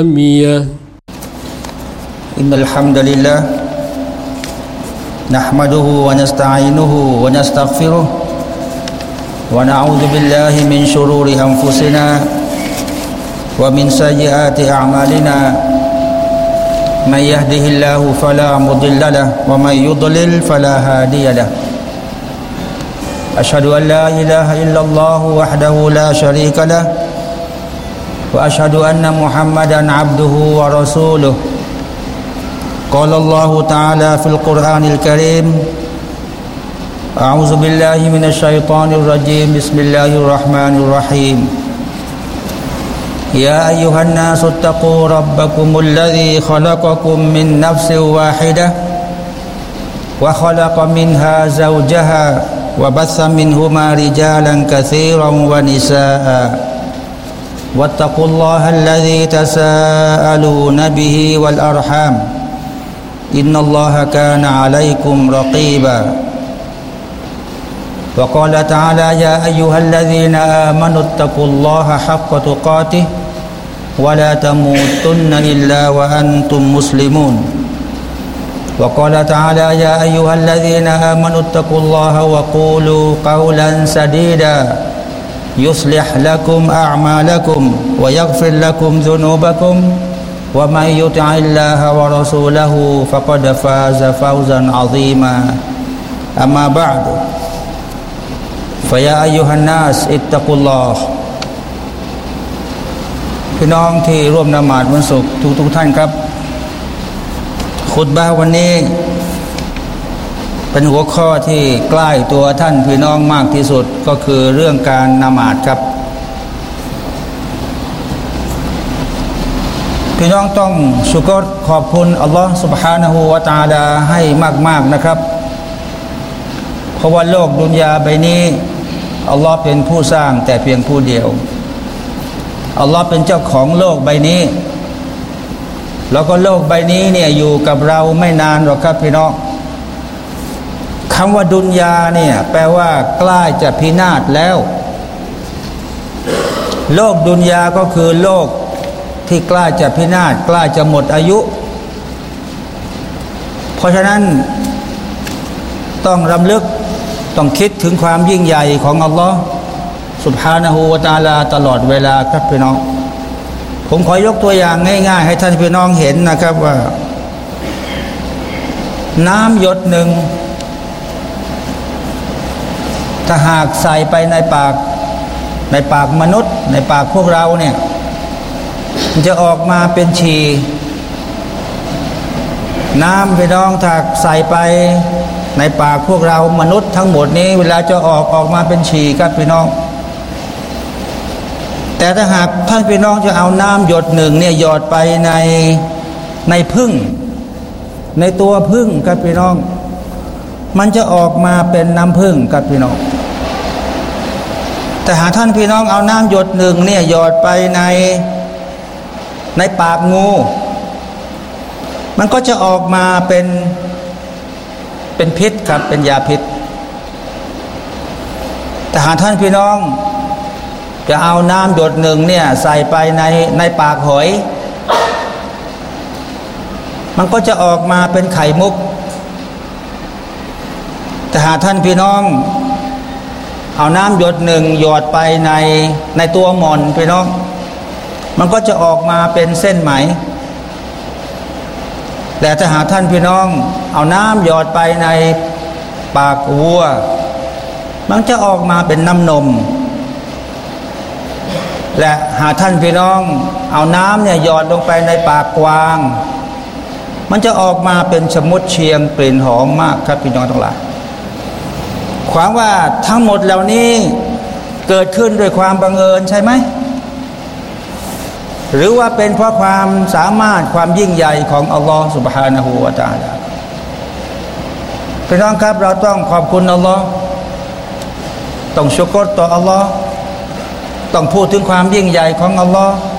إن الحمد لله نحمده ونستعينه ونستغفره ونعوذ بالله من شرور أنفسنا ومن سيئات أعمالنا من يهده الله فلا مضل له ومن يضلل فلا هادي له أشهد أن لا إله إلا الله وحده لا شريك له وأشهد أن محمدا عبده ورسوله قال الله تعالى في القرآن الكريم أعوذ بالله من الشيطان الرجيم بسم الله الرحمن الرحيم يا أيها الناس اتقوا ربكم الذي خلقكم من نفس واحدة وخلق منها زوجها وبث منهما رجالا كثيرا ونساء واتقوا الله الذي تساءلون به والأرحام إن الله كان عليكم رقيبا وقال تعالى يا أيها الذين آمنوا اتقوا الله حق تقاته ولا تموتن إلا وأنتم مسلمون وقال تعالى يا أيها الذين آمنوا اتقوا الله وقولوا قولا سديدا يصلح لكم أعمالكم ويغفر لكم ذنوبكم ومن يطع الله ورسوله فقد فاز فوزا عظيما أما بعد فيا أيها الناس اتقوا الله พี่น้องที่ร่วมละหมาดวันศุกร์ทุกท่านครับคุตบะห์วันนี้เป็นหัวข้อที่ใกล้ตัวท่านพี่น้องมากที่สุดก็คือเรื่องการละหมาดครับพี่น้องต้องชุกรขอบคุณอัลลอฮฺ سبحانه และ تعالى ให้มากๆนะครับเพราะว่าโลกดุนยาใบนี้อัลลอฮฺเป็นผู้สร้างแต่เพียงผู้เดียวอัลลอฮฺเป็นเจ้าของโลกใบนี้แล้วก็โลกใบนี้เนี่ยอยู่กับเราไม่นานหรอกครับพี่น้องคำว่าดุนยาเนี่ยแปลว่าใกล้จะพินาศแล้วโลกดุนยาก็คือโลกที่ใกล้จะพินาศใกล้จะหมดอายุเพราะฉะนั้นต้องรำลึกต้องคิดถึงความยิ่งใหญ่ของอัลลอฮ์ซุบฮานะฮูวะตะอาลาตลอดเวลาครับพี่น้องผมขอยกตัวอย่างง่ายๆให้ท่านพี่น้องเห็นนะครับว่าน้ำหยดหนึ่งถ้าหากใส่ไปในปากมนุษย์ในปากพวกเราเนี่ยมันจะออกมาเป็นฉี่น้ำพี่น้องถ้าใส่ไปในปากพวกเรามนุษย์ทั้งหมดนี้เวลาจะออกมาเป็นฉี่ครับพี่น้องแต่ถ้าหากท่านพี่น้องจะเอาน้ำหยดหนึ่งเนี่ยหยดไปในผึ้งในตัวผึ้งครับพี่น้องมันจะออกมาเป็นน้ำผึ้งครับพี่น้องแต่หากท่านพี่น้องเอาน้ำหยดหนึ่งเนี่ยหยดไปในปากงูมันก็จะออกมาเป็นพิษครับเป็นยาพิษแต่หากท่านพี่น้องจะเอาน้ำหยดหนึ่งเนี่ยใส่ไปในปากหอยมันก็จะออกมาเป็นไข่มุกแต่หากท่านพี่น้องเอาน้ำหยดหนึ่งหยดไปในตัวหม่อนพี่น้องมันก็จะออกมาเป็นเส้นไหมแต่ถ้าหากท่านพี่น้องเอาน้ำหยดไปในปากวัวมันจะออกมาเป็นน้ำนมและหากท่านพี่น้องเอาน้ำเนี่ยหยดลงไปในปากกวางมันจะออกมาเป็นชมุดเชียงกลิ่นหอมมากครับพี่น้องทั้งหลายความว่าทั้งหมดเหล่านี้เกิดขึ้นด้วยความบังเอิญใช่ไหมหรือว่าเป็นเพราะความสามารถความยิ่งใหญ่ของอัลลอฮฺ سبحانه และ تعالى พี่น้องครับเราต้องขอบคุณอัลลอฮฺต้องชุกรต่ออัลลอฮฺต้องพูดถึงความยิ่งใหญ่ของอัลลอฮฺ